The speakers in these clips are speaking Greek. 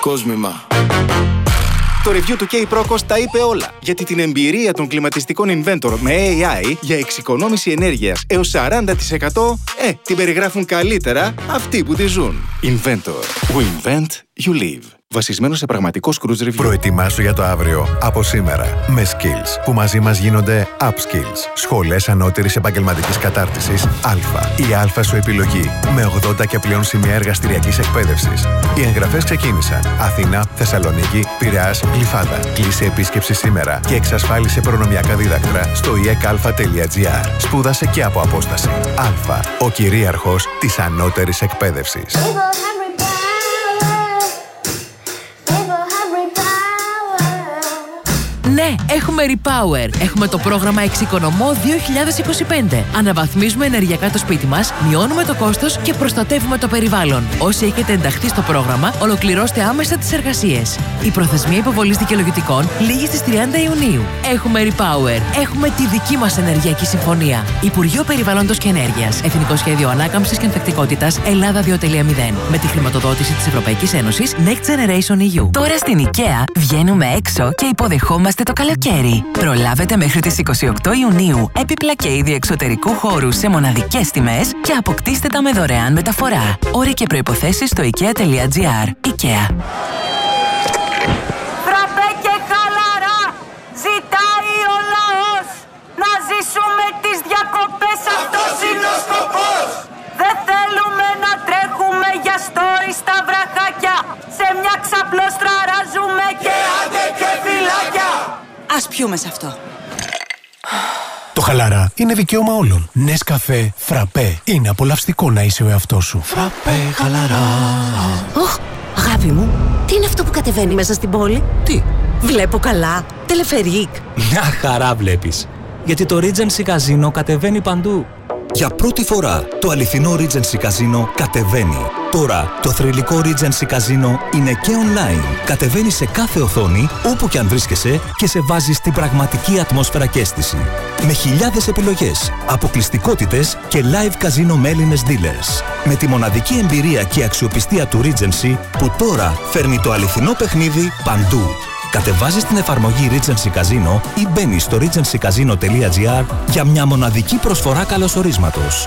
Κόσμημα. Το review του K-Procos τα είπε όλα, γιατί την εμπειρία των κλιματιστικών Inventor με AI για εξοικονόμηση ενέργειας έως 40% την περιγράφουν καλύτερα αυτοί που τη ζουν. Inventor. We invent, you live. Βασισμένο σε πραγματικό Scrooge Review. Προετοιμάσου για το αύριο από σήμερα με Skills που μαζί μας γίνονται Upskills. Σχολές ανώτερης επαγγελματικής κατάρτισης Α. Η Α σου επιλογή με 80 και πλέον σημεία εργαστηριακής εκπαίδευσης. Οι εγγραφές ξεκίνησαν. Αθήνα, Θεσσαλονίκη, Πειραιάς, Γλυφάδα. Κλείσε επίσκεψη σήμερα και εξασφάλισε προνομιακά δίδακτρα στο iecalfa.gr. Σπούδασε και από απόσταση. Α. Ο κυρίαρχος της ανώτερης εκπαίδευσης. Ναι, έχουμε Repower. Έχουμε το πρόγραμμα Εξοικονομώ 2025. Αναβαθμίζουμε ενεργειακά το σπίτι μας, μειώνουμε το κόστος και προστατεύουμε το περιβάλλον. Όσοι έχετε ενταχθεί στο πρόγραμμα, ολοκληρώστε άμεσα τις εργασίες. Η προθεσμία υποβολής δικαιολογητικών λήγει στις 30 Ιουνίου. Έχουμε Repower. Έχουμε τη δική μας ενεργειακή συμφωνία. Υπουργείο Περιβάλλοντος και Ενέργειας. Εθνικό Σχέδιο Ανάκαμψης και Ανθεκτικότητας Ελλάδα 2.0. Με τη χρηματοδότηση της Ευρωπαϊκής Ένωσης Next Generation EU. Τώρα στην IKEA βγαίνουμε έξω και υποδεχόμαστε το καλοκαίρι. Προλάβετε μέχρι τις 28 Ιουνίου έπιπλα και είδη εξωτερικού χώρου σε μοναδικές τιμές και αποκτήστε τα με δωρεάν μεταφορά. Όροι και προϋποθέσεις στο ikea.gr. IKEA. Φραπέ και χαλαρά ζητάει ο λαός. Να ζήσουμε τις διακοπές, αυτός είναι ο σκοπός. Δεν θέλουμε να τρέχουμε για στόρι στα βραχάκια. Σε μια ξαπλώστρα ράζουμε και άντε και φυλάκια. Ας πιούμε σε αυτό. Το χαλαρά είναι δικαίωμα όλων. Νεσκαφέ, φραπέ. Είναι απολαυστικό να είσαι ο εαυτός σου. Φραπέ, χαλαρά. Οχ, αγάπη μου, τι είναι αυτό που κατεβαίνει μέσα στην πόλη? Τι? Βλέπω καλά. Τελεφερίκ. Μια χαρά βλέπεις. Γιατί το Regency Casino κατεβαίνει παντού. Για πρώτη φορά, το αληθινό Regency Casino κατεβαίνει. Τώρα, το θρυλικό Regency Casino είναι και online. Κατεβαίνει σε κάθε οθόνη, όπου και αν βρίσκεσαι και σε βάζει στην πραγματική ατμόσφαιρα και αίσθηση. Με χιλιάδες επιλογές, αποκλειστικότητες και live casino με Έλληνες dealers. Με τη μοναδική εμπειρία και αξιοπιστία του Regency, που τώρα φέρνει το αληθινό παιχνίδι παντού. Κατεβάζεις την εφαρμογή Regency Casino ή μπαίνεις στο regencycasino.gr για μια μοναδική προσφορά καλωσορίσματος.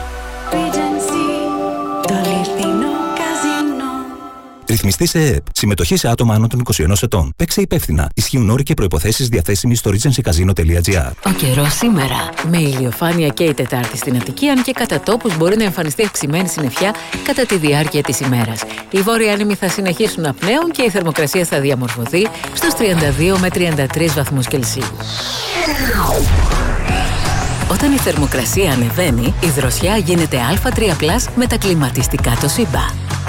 Ρυθμιστή σε ΕΕΠ. Συμμετοχή σε άτομα άνω των 21 ετών. Παίξε υπεύθυνα. Ισχύουν όροι και προϋποθέσεις διαθέσιμοι στο regencycasino.gr. Ο καιρός σήμερα. Με ηλιοφάνεια και η Τετάρτη στην Αττική, αν και κατά τόπους μπορεί να εμφανιστεί αυξημένη συννεφιά κατά τη διάρκεια της ημέρας. Οι βόρειοι άνεμοι θα συνεχίσουν να πνέουν και η θερμοκρασία θα διαμορφωθεί στους 32 με 33 βαθμούς Κελσίου. Όταν η θερμοκρασία ανεβαίνει, η δροσιά γίνεται α3+ με τα κλιματιστικά Toshiba.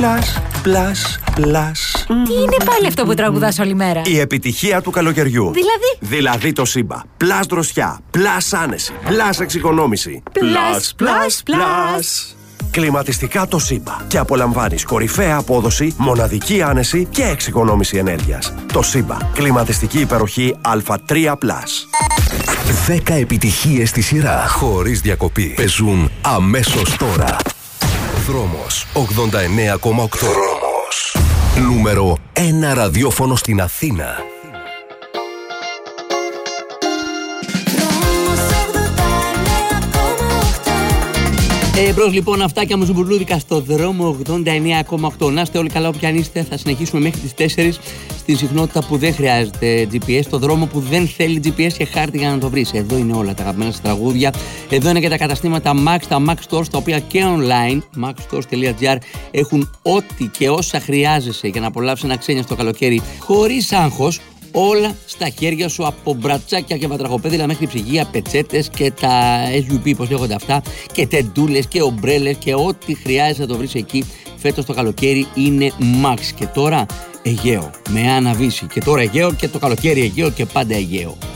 Πλάς. Τι είναι πάλι αυτό που τραγουδάς όλη μέρα? Η επιτυχία του καλοκαιριού. Δηλαδή το Toshiba. Πλάς δροσιά, πλάς άνεση, πλάς εξοικονόμηση. Πλάς. Κλιματιστικά Toshiba. Και απολαμβάνεις κορυφαία απόδοση, μοναδική άνεση και εξοικονόμηση ενέργειας. Toshiba. Κλιματιστική υπεροχή Α3+. 10 επιτυχίες στη σειρά, χωρίς διακοπή. Παίζουν αμέσως τώρα. Δρόμος 89,8. Δρόμος. Νούμερο 1 ραδιόφωνο στην Αθήνα. Μπρος λοιπόν, αυτά και αμμουζουμπουρλούδικα στο δρόμο 89,8. Να είστε όλοι καλά όπου αν είστε. Θα συνεχίσουμε μέχρι τις 4 στην συχνότητα που δεν χρειάζεται GPS, στο δρόμο που δεν θέλει GPS και χάρτη για να το βρεις. Εδώ είναι όλα τα αγαπημένα σας τραγούδια. Εδώ είναι και τα καταστήματα Max, τα Max Stores, τα οποία και online, maxstores.gr, έχουν ό,τι και όσα χρειάζεσαι για να απολαύσεις ένα ξένιαστο καλοκαίρι χωρίς άγχος. Όλα στα χέρια σου, από μπρατσάκια και βατραχοπέδιλα μέχρι ψυγεία, πετσέτες και τα SUP, πώς λέγονται αυτά, και τεντούλες και ομπρέλες και ό,τι χρειάζεται να το βρεις εκεί. Φέτος το καλοκαίρι είναι Max. Και τώρα Αιγαίο, με αναβίση. Και τώρα Αιγαίο και το καλοκαίρι Αιγαίο και πάντα Αιγαίο.